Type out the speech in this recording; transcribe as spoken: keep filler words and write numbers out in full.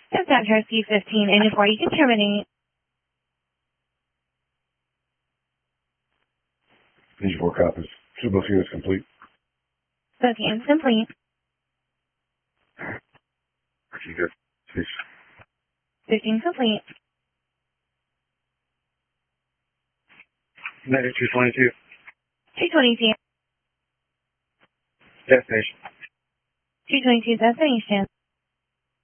Dispatch R C fifteen eighty-four, you can terminate. eighty-four copies. Two both units complete. Bookings complete. Okay, good. Peace. fifteen complete. Medic two twenty-two. two twenty-two. Destination. two twenty-two destination.